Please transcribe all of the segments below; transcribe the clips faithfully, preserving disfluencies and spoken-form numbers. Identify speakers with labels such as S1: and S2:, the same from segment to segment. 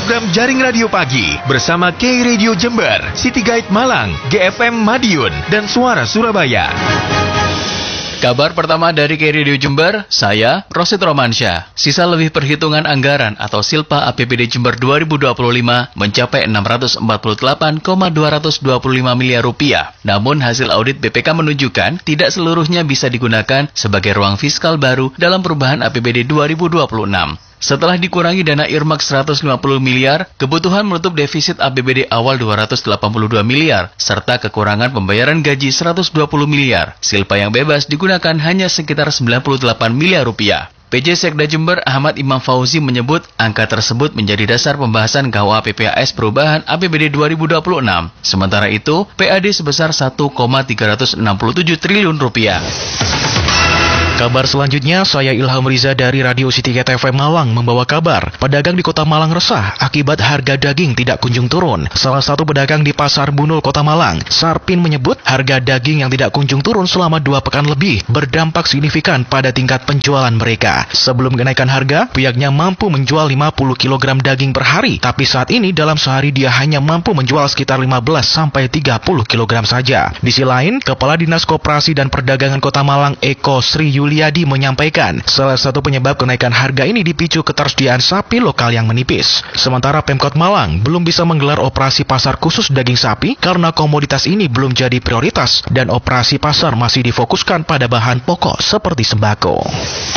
S1: program Jaring Radio Pagi bersama K Radio Jember, City Guide Malang, G F M Madiun, dan Suara Surabaya.
S2: Kabar pertama dari K Radio Jember, saya Rosid Romansyah. Sisa lebih perhitungan anggaran atau Silpa A P B D Jember dua ribu dua puluh lima mencapai enam ratus empat puluh delapan koma dua dua lima miliar rupiah. Namun hasil audit B P K menunjukkan tidak seluruhnya bisa digunakan sebagai ruang fiskal baru dalam perubahan A P B D dua ribu dua puluh enam. Setelah dikurangi dana earmark seratus lima puluh miliar, kebutuhan menutup defisit A P B D awal dua ratus delapan puluh dua miliar, serta kekurangan pembayaran gaji seratus dua puluh miliar. Silpa yang bebas digunakan hanya sekitar sembilan puluh delapan miliar rupiah. P J Sekda Jember Ahmad Imam Fauzi menyebut angka tersebut menjadi dasar pembahasan K U A P P A S perubahan A P B D dua ribu dua puluh enam. Sementara itu, P A D sebesar satu koma tiga enam tujuh triliun rupiah.
S3: Kabar selanjutnya, saya Ilham Riza dari Radio City Guide F M Malang membawa kabar. Pedagang di Kota Malang resah akibat harga daging tidak kunjung turun. Salah satu pedagang di Pasar Bunul, Kota Malang, Sarpin, menyebut harga daging yang tidak kunjung turun selama dua pekan lebih berdampak signifikan pada tingkat penjualan mereka. Sebelum kenaikan harga, pihaknya mampu menjual lima puluh kilogram daging per hari, tapi saat ini dalam sehari dia hanya mampu menjual sekitar lima belas sampai tiga puluh kilogram saja. Di sisi lain, Kepala Dinas Koperasi dan Perdagangan Kota Malang Eko Sri Yuliadi menyampaikan salah satu penyebab kenaikan harga ini dipicu ketersediaan sapi lokal yang menipis. Sementara Pemkot Malang belum bisa menggelar operasi pasar khusus daging sapi karena komoditas ini belum jadi prioritas dan operasi pasar masih difokuskan pada bahan pokok seperti sembako.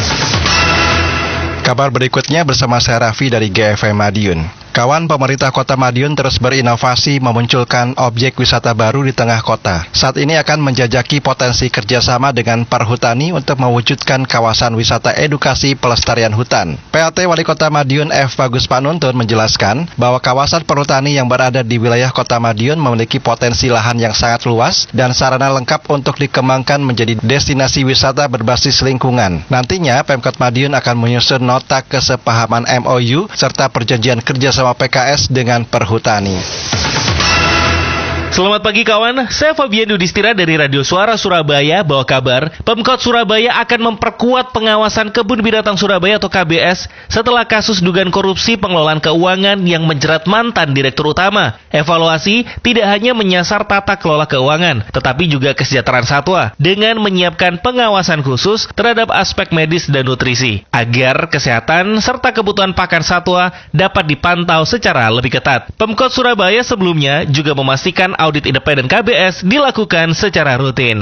S4: Kabar berikutnya bersama saya Raffi dari G F M Madiun. Kawan, pemerintah Kota Madiun terus berinovasi memunculkan objek wisata baru di tengah kota. Saat ini akan menjajaki potensi kerjasama dengan Perhutani untuk mewujudkan kawasan wisata edukasi pelestarian hutan. P L T Wali Kota Madiun F. Bagus Panuntun menjelaskan bahwa kawasan perhutani yang berada di wilayah Kota Madiun memiliki potensi lahan yang sangat luas dan sarana lengkap untuk dikembangkan menjadi destinasi wisata berbasis lingkungan. Nantinya Pemkot Madiun akan menyusun nota kesepahaman M O U serta perjanjian kerjasama P K S dengan Perhutani.
S5: Selamat pagi kawan, saya Fabian Yudhistira dari Radio Suara Surabaya bawa kabar Pemkot Surabaya akan memperkuat pengawasan Kebun Binatang Surabaya atau K B S setelah kasus dugaan korupsi pengelolaan keuangan yang menjerat mantan Direktur Utama. Evaluasi tidak hanya menyasar tata kelola keuangan, tetapi juga kesejahteraan satwa dengan menyiapkan pengawasan khusus terhadap aspek medis dan nutrisi agar kesehatan serta kebutuhan pakan satwa dapat dipantau secara lebih ketat. Pemkot Surabaya sebelumnya juga memastikan audit independen K B S dilakukan secara rutin.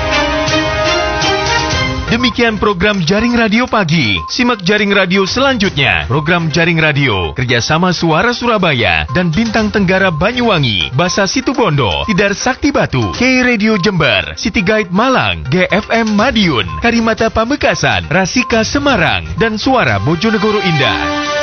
S1: Demikian program Jaring Radio Pagi. Simak Jaring Radio selanjutnya. Program Jaring Radio kerjasama Suara Surabaya dan Bintang Tenggara Banyuwangi, Basa Situbondo, Tidar Sakti Batu, K Radio Jember, City Guide Malang, G F M Madiun, Karimata Pamekasan, Rasika Semarang, dan Suara Bojonegoro Indah.